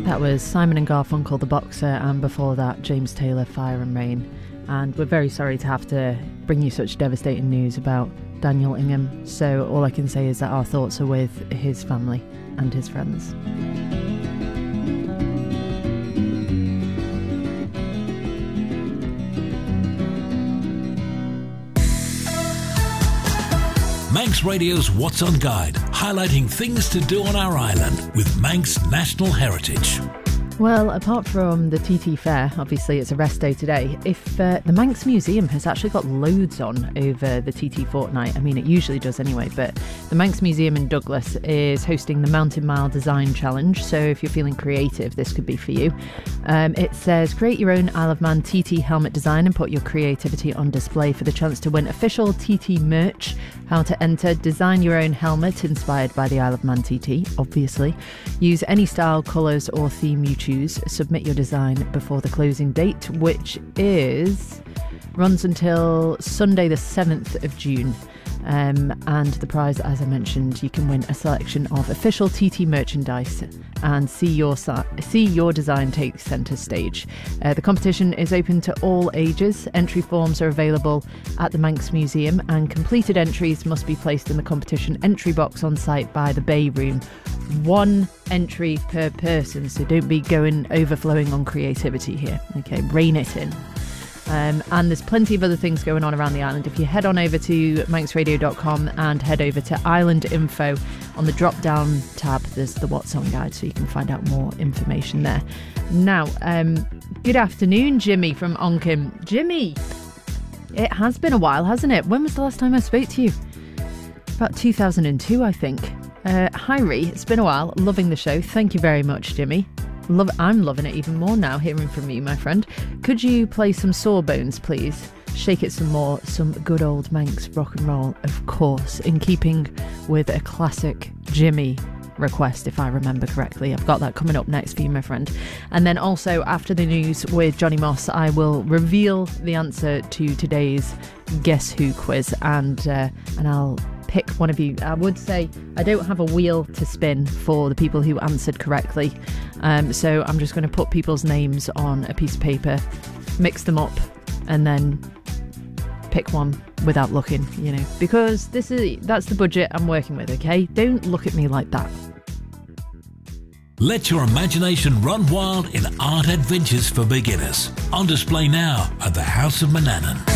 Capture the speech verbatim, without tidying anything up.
That was Simon and Garfunkel, The Boxer, and before that, James Taylor, Fire and Rain. And we're very sorry to have to bring you such devastating news about Daniel Ingham. So all I can say is that our thoughts are with his family and his friends. Manx Radio's What's On Guide, highlighting things to do on our island with Manx National Heritage. Well, apart from the T T Fair, obviously it's a rest day today, if uh, the Manx Museum has actually got loads on over the T T fortnight. I mean, it usually does anyway, but the Manx Museum in Douglas is hosting the Mountain Mile Design Challenge, so if you're feeling creative, this could be for you. Um, it says, create your own Isle of Man T T helmet design and put your creativity on display for the chance to win official T T merch. How to enter: design your own helmet inspired by the Isle of Man T T, obviously. Use any style, colours or theme you choose. Submit your design before the closing date, which is runs until Sunday the seventh of June. Um, and the prize, as I mentioned, you can win a selection of official T T merchandise and see your see your design take centre stage. Uh, the competition is open to all ages. Entry forms are available at the Manx Museum, and completed entries must be placed in the competition entry box on site by the Bay Room. One entry per person, so don't be going overflowing on creativity here. Okay, rein it in. Um, and there's plenty of other things going on around the island. If you head on over to manx radio dot com and head over to Island Info, on the drop down tab there's the What's On Guide, so you can find out more information there. Now, um, good afternoon, Jimmy from Oncom. Jimmy, it has been a while, hasn't it? When was the last time I spoke to you? About two thousand two, I think. Uh, hi Ree, it's been a while. Loving the show. Thank you very much, Jimmy. Love, I'm loving it even more now, hearing from you, my friend. Could you play some Sawbones, please? Shake it some more. Some good old Manx rock and roll, of course, in keeping with a classic Jimmy request, if I remember correctly. I've got that coming up next for you, my friend. And then also, after the news with Johnny Moss, I will reveal the answer to today's Guess Who quiz, and uh, and I'll pick one of you. I would say I don't have a wheel to spin for the people who answered correctly, um, so I'm just going to put people's names on a piece of paper, mix them up, and then pick one without looking, you know, because this is that's the budget I'm working with. Okay, don't look at me like that. Let your imagination run wild in art adventures for beginners. On display now at the House of Manannan.